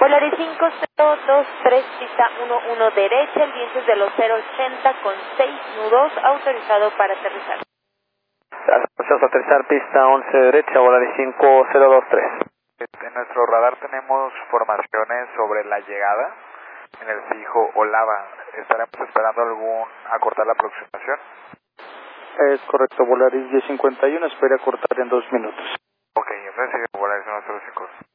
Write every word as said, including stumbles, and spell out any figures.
Volaris cinco cero dos tres, pista uno uno derecha, el viento es de los cero ochenta con seis nudos, autorizado para aterrizar. Gracias, aterrizar pista once derecha, Volaris cinco cero dos tres. En nuestro radar tenemos formaciones sobre la llegada en el fijo Olava. ¿Estaremos esperando algún acortar la aproximación? Es correcto, Volaris diez cincuenta y uno, espera cortar en dos minutos. Ok, recibe Volaris uno cero cinco.